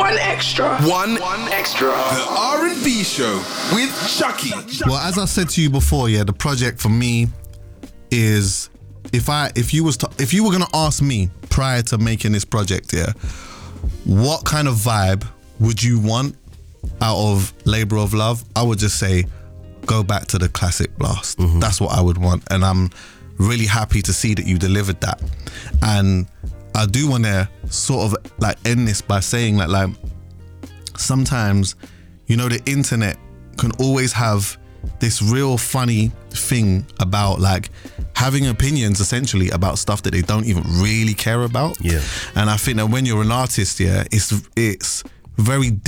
One extra. One extra. The R&B show with Chucky. Well, as I said to you before, yeah, the project for me is if you were gonna ask me prior to making this project, yeah, what kind of vibe would you want out of Labour of Love? I would just say go back to the classic blast. That's what I would want, and I'm really happy to see that you delivered that. And I do want to sort of like end this by saying that, like, sometimes, you know, the internet can always have this real funny thing about like having opinions essentially about stuff that they don't even really care about. Yeah. And I think that when you're an artist, yeah, it's very